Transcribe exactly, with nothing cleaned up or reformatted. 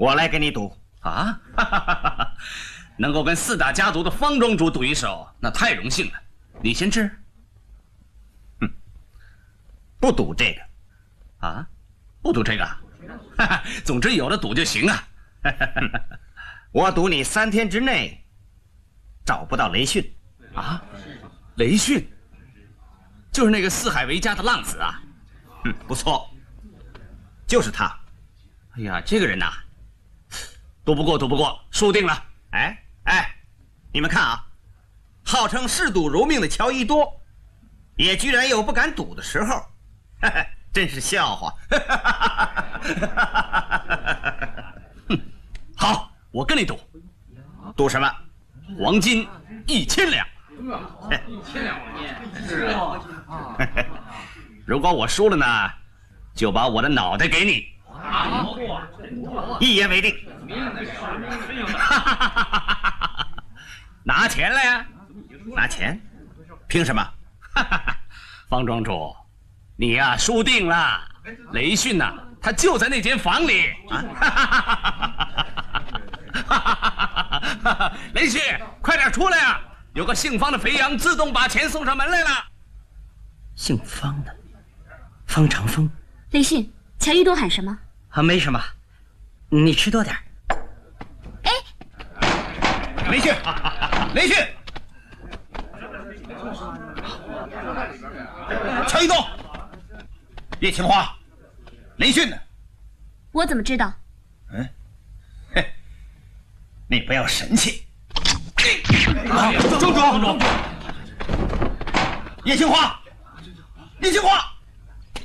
我来给你赌啊！哈哈哈哈能够跟四大家族的方庄主赌一手，那太荣幸了。李先知， 哼，不赌这个， 啊，不赌这个，哈哈，总之有了赌就行啊。 我赌你三天之内找不到雷迅。 啊，雷迅，就是那个四海为家的浪子啊。 嗯，不错，就是他。 哎呀，这个人呐、啊，赌不过，赌不过，输定了。 哎哎，你们看啊，号称嗜赌如命的乔一多，也居然有不敢赌的时候，呵呵，真是笑话。 哼，好，我跟你赌， 赌什么？ 黄金一千两。 一千两黄金，是啊。 如果我输了呢，就把我的脑袋给你。 啊！ 一言为定。拿钱来呀！拿钱？凭什么？ 方庄主，你呀、啊、输定了。雷迅呐、啊，他就在那间房里。啊！雷迅，快点出来呀！有个姓方的肥羊自动把钱送上门来了。 姓方的，方长风。 雷迅，乔一多喊什么？ 啊，没什么，你吃多点。 哎， 雷迅，雷迅，乔一多，叶青花，雷迅呢？ 我怎么知道？ 嗯，嘿，你不要神气。 啊，庄主， 叶青花，叶青花。